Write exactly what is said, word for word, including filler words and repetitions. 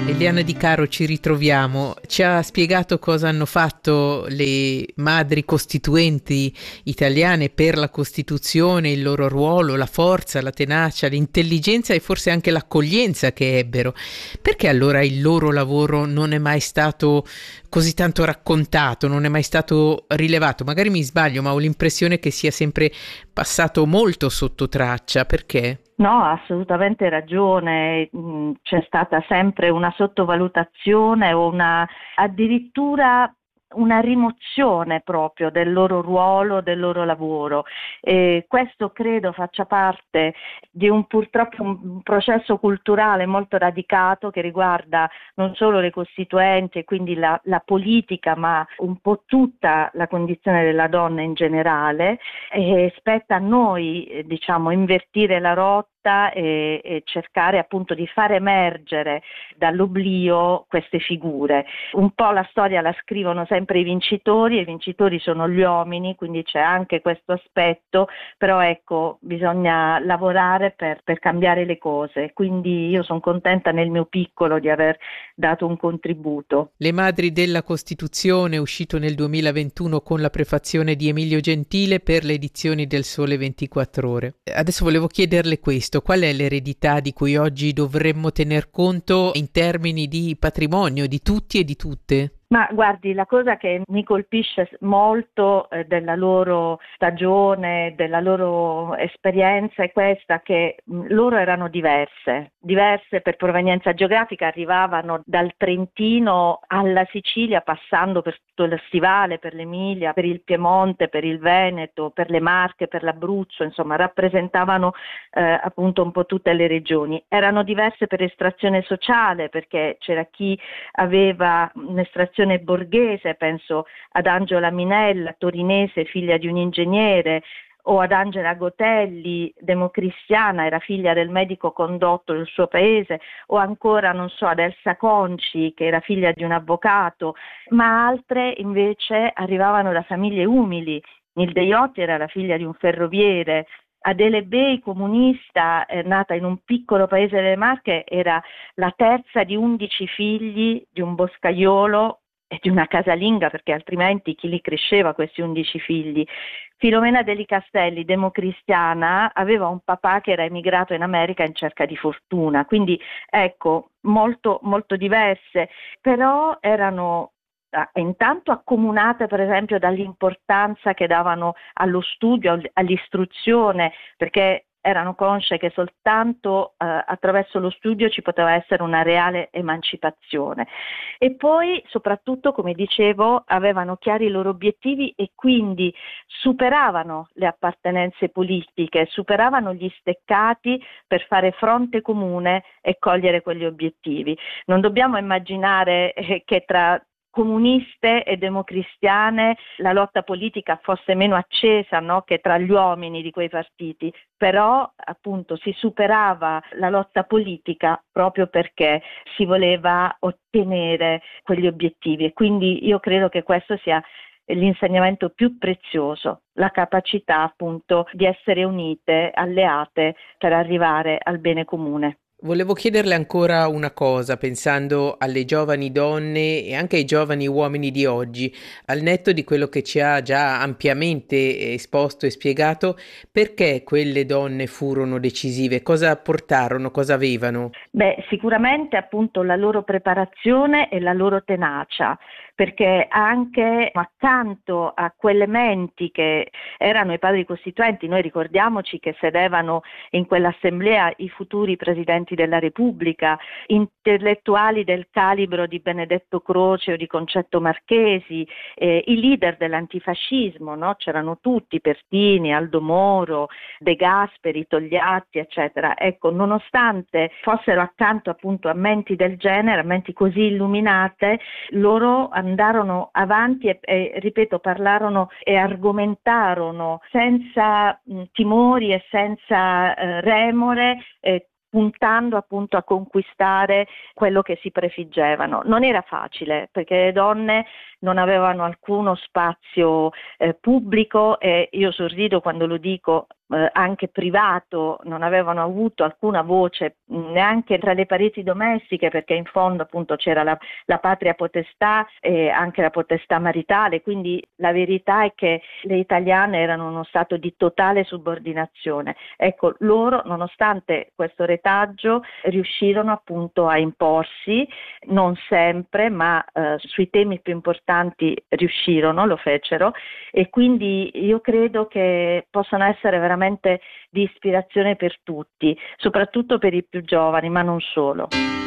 Eliana Di Caro, ci ritroviamo. Ci ha spiegato cosa hanno fatto le madri costituenti italiane per la Costituzione, il loro ruolo, la forza, la tenacia, l'intelligenza e forse anche l'accoglienza che ebbero. Perché allora il loro lavoro non è mai stato così tanto raccontato, non è mai stato rilevato? Magari mi sbaglio, ma ho l'impressione che sia sempre passato molto sotto traccia. Perché? No, ha assolutamente ragione. Mm, C'è stata sempre una sottovalutazione o una addirittura una rimozione proprio del loro ruolo, del loro lavoro. E questo credo faccia parte di un purtroppo un processo culturale molto radicato che riguarda non solo le costituenti e quindi la, la politica, ma un po' tutta la condizione della donna in generale. E spetta a noi, eh, diciamo, invertire la rotta e, e cercare appunto di far emergere dall'oblio queste figure. Un po' la storia la scrivono sempre i vincitori, e i vincitori sono gli uomini, quindi c'è anche questo aspetto, però ecco, bisogna lavorare per, per cambiare le cose, quindi io sono contenta nel mio piccolo di aver dato un contributo. Le Madri della Costituzione, uscito nel duemilaventuno con la prefazione di Emilio Gentile per le edizioni del Sole ventiquattro Ore. Adesso volevo chiederle questo: qual è l'eredità di cui oggi dovremmo tener conto in termini di patrimonio di tutti e di tutte? Ma guardi, la cosa che mi colpisce molto eh, della loro stagione, della loro esperienza è questa, che mh, loro erano diverse, diverse per provenienza geografica, arrivavano dal Trentino alla Sicilia, passando per tutto lo Stivale, per l'Emilia, per il Piemonte, per il Veneto, per le Marche, per l'Abruzzo, insomma rappresentavano eh, appunto un po' tutte le regioni. Erano diverse per estrazione sociale, perché c'era chi aveva un'estrazione borghese, penso ad Angela Minella, torinese, figlia di un ingegnere, o ad Angela Gotelli, democristiana, era figlia del medico condotto del suo paese, o ancora, non so, ad Elsa Conci, che era figlia di un avvocato, ma altre invece arrivavano da famiglie umili. Nilde Iotti era la figlia di un ferroviere. Adele Bei, comunista, eh, nata in un piccolo paese delle Marche, era la terza di undici figli di un boscaiolo e di una casalinga, perché altrimenti chi li cresceva questi undici figli? Filomena Deli Castelli, democristiana, aveva un papà che era emigrato in America in cerca di fortuna, quindi ecco, molto, molto diverse, però erano intanto accomunate per esempio dall'importanza che davano allo studio, all'istruzione, perché erano consce che soltanto eh, attraverso lo studio ci poteva essere una reale emancipazione. E poi soprattutto, come dicevo, avevano chiari i loro obiettivi e quindi superavano le appartenenze politiche, superavano gli steccati per fare fronte comune e cogliere quegli obiettivi. Non dobbiamo immaginare eh, che tra comuniste e democristiane la lotta politica fosse meno accesa, no, che tra gli uomini di quei partiti, però appunto si superava la lotta politica proprio perché si voleva ottenere quegli obiettivi, e quindi io credo che questo sia l'insegnamento più prezioso, la capacità appunto di essere unite, alleate per arrivare al bene comune. Volevo chiederle ancora una cosa, pensando alle giovani donne e anche ai giovani uomini di oggi, al netto di quello che ci ha già ampiamente esposto e spiegato, perché quelle donne furono decisive? Cosa portarono? Cosa avevano? Beh, sicuramente appunto la loro preparazione e la loro tenacia, perché anche accanto a quelle menti che erano i padri costituenti, noi ricordiamoci che sedevano in quell'assemblea i futuri presidenti della Repubblica, intellettuali del calibro di Benedetto Croce o di Concetto Marchesi, eh, i leader dell'antifascismo, no? C'erano tutti, Pertini, Aldo Moro, De Gasperi, Togliatti, eccetera. Ecco, nonostante fossero accanto appunto a menti del genere, a menti così illuminate, loro andarono avanti e, e ripeto, parlarono e argomentarono senza mh, timori e senza eh, remore, eh, puntando appunto a conquistare quello che si prefiggevano. Non era facile, perché le donne non avevano alcuno spazio eh, pubblico, e io sorrido quando lo dico, eh, anche privato, non avevano avuto alcuna voce neanche tra le pareti domestiche, perché in fondo appunto c'era la, la patria potestà e anche la potestà maritale, quindi la verità è che le italiane erano in uno stato di totale subordinazione. Ecco, loro nonostante questo retaggio riuscirono appunto a imporsi, non sempre, ma eh, sui temi più importanti riuscirono, lo fecero, e quindi io credo che possano essere veramente di ispirazione per tutti, soprattutto per i più giovani, ma non solo.